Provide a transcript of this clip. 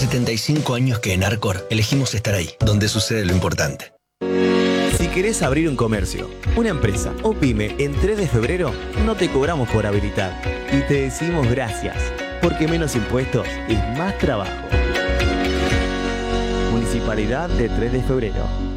75 años que en Arcor elegimos estar ahí, donde sucede lo importante. Si querés abrir un comercio, una empresa o pyme en 3 de febrero, no te cobramos por habilitar. Y te decimos gracias, porque menos impuestos es más trabajo. Municipalidad de 3 de febrero.